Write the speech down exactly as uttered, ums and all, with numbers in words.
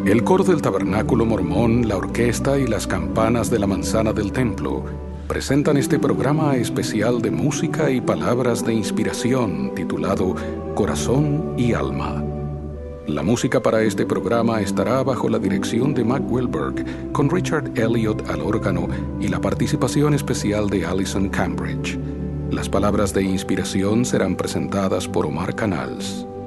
El coro del Tabernáculo Mormón, la orquesta y las campanas de la manzana del templo presentan este programa especial de música y palabras de inspiración titulado Corazón y Alma. La música para este programa estará bajo la dirección de Mac Wilberg, con Richard Elliott al órgano y la participación especial de Alison Cambridge. Las palabras de inspiración serán presentadas por Omar Canals.